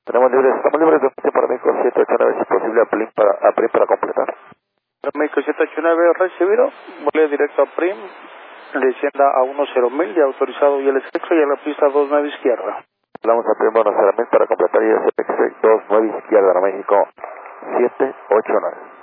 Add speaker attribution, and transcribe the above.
Speaker 1: Estamos libres de un para México 789, si posible, a PRIM para completar.
Speaker 2: México 789 recibido, vuelo directo a PRIM, descienda a 10.000 y autorizado y el sexo y a la pista 29 izquierda.
Speaker 1: Hablamos a PRIM 10.000 para completar y el 29 izquierda a México 789.